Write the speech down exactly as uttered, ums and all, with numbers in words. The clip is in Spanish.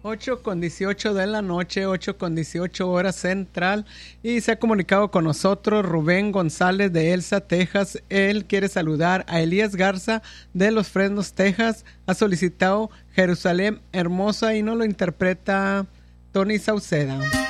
ocho con dieciocho de la noche, ocho con dieciocho hora central, y se ha comunicado con nosotros Rubén González de Elsa, Texas. Él quiere saludar a Elías Garza de Los Fresnos, Texas. Ha solicitado Jerusalén Hermosa y nos lo interpreta Tony Sauceda.